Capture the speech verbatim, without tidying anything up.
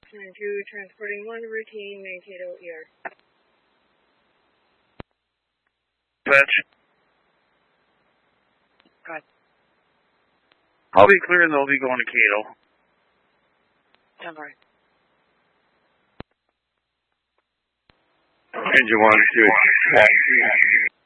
nine two, transporting one, routine, Mankato E R. Fetch. Go ahead. I'll be clear and they'll be going to Cato. Stand by. Engine one, two, taxi.